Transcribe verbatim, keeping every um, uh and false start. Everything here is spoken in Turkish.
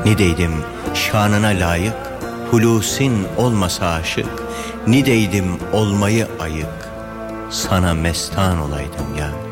Nideydim şanına layık, hulusin olmasa aşık, nideydim olmayı ayık, sana mestan olaydım ya.